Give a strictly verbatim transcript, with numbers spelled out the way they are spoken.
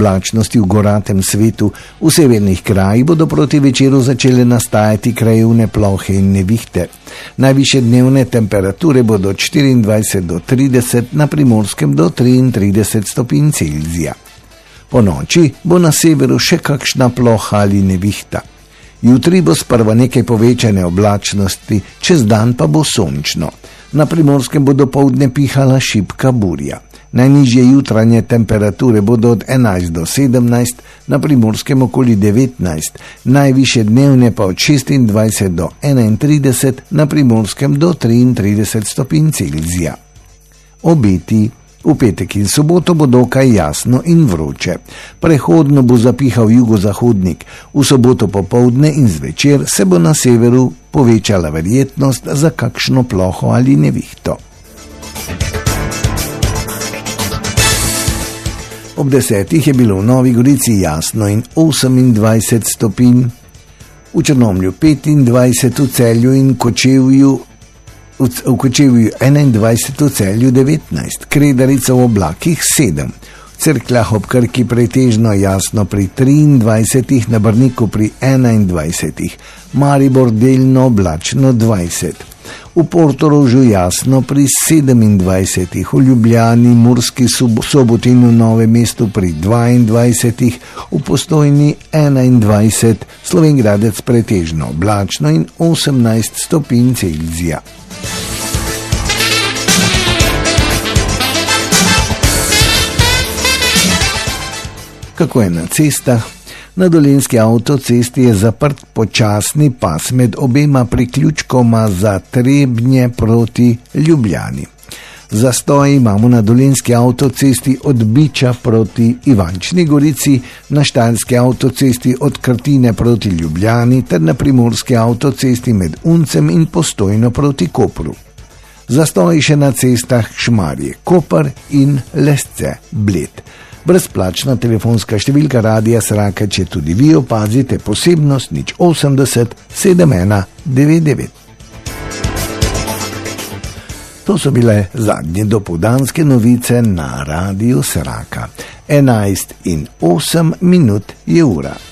oblačnosti v goratem svetu, v severnih krajih bodo proti večeru začele nastajati krajevne plohe in nevihte. Najvišje dnevne temperature bodo od štiriindvajset do trideset, na Primorskem do triintrideset stopinj Celzija. Po noči bo na severu še kakšna ploha ali nevihta. Jutri bo sprva nekaj povečane oblačnosti, čez dan pa bo sončno. Na Primorskem bo dopoldne pihala šibka burja. Najnižje jutranje temperature bodo od enajst do sedemnajst, na Primorskem okoli devetnajst, najvišje dnevne pa od šestindvajset do enaintrideset, na Primorskem do triintrideset stopinj Celzija. Obeti. V petek in soboto bo dokaj jasno in vroče. Prehodno bo zapihal jugozahodnik. V soboto popoldne in zvečer se bo na severu povečala verjetnost za kakšno ploho ali nevihto. Ob desetih je bilo v Novi Gorici jasno in osemindvajset stopinj, v Črnomlju petindvajset, v Celju in Kočevju V Kočevju enaindvajset, v Celju devetnajst, Kredarica v oblakih sedem, v Cerkljah ob Krki pretežno jasno pri triindvajsetih, na Brniku pri enaindvajsetih, Maribor delno oblačno dvajset, v Portorožu jasno pri sedemindvajsetih, v Ljubljani, Murski Soboti in v Novem mestu pri dvaindvajsetih, v Postojni enaindvajset, Slovenj Gradec pretežno oblačno in osemnajst stopinj Celzija. Kako je na cestah? Na Dolenjski avtocesti je zaprt počasni pas med obema priključkoma za Trebnje proti Ljubljani. Zastoj imamo na Dolenjski avtocesti od Biča proti Ivančni Gorici, na Štajerski avtocesti od Krtine proti Ljubljani ter na Primorski avtocesti med Uncem in Postojno proti Kopru. Zastoj še na cestah Šmarje, Koper in Lesce, Bled. Brezplačna telefonska številka Radia Sraka, če tudi vi opazite posebnost nič osemdeset sedem ena devet devet. To so bile zadnje dopoldanske novice na Radiu Sraka. enajst in osem minut je ura.